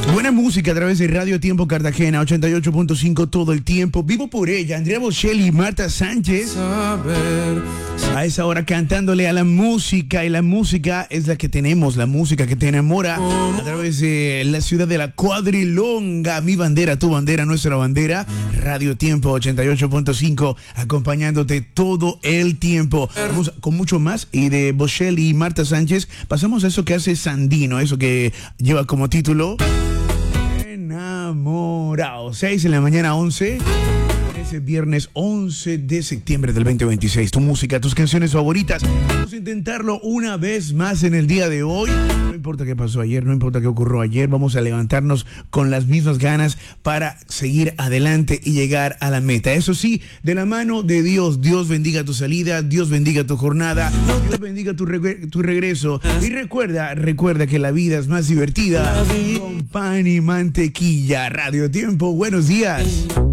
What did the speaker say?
Buena música a través de Radio Tiempo Cartagena, 88.5 todo el tiempo. Vivo por ella, Andrea Bocelli y Marta Sánchez. A esa hora cantándole a la música, y la música es la que tenemos, la música que te enamora a través de la ciudad de la Cuadrilonga. Mi bandera, tu bandera, nuestra bandera. Radio Tiempo 88.5 acompañándote todo el tiempo. Vamos con mucho más, y de Bocelli y Marta Sánchez pasamos a eso que hace Sandino, eso que lleva como título Enamorado. 6 de la mañana, 11. Ese viernes 11 de septiembre del 2026. Tu música, tus canciones favoritas. Vamos a intentarlo una vez más en el día de hoy. No importa qué pasó ayer, no importa qué ocurrió ayer. Vamos a levantarnos con las mismas ganas para seguir adelante y llegar a la meta. Eso sí, de la mano de Dios. Dios bendiga tu salida, Dios bendiga tu jornada, Dios bendiga tu regreso. Y recuerda que la vida es más divertida con pan y mantequilla. Radio Tiempo, buenos días.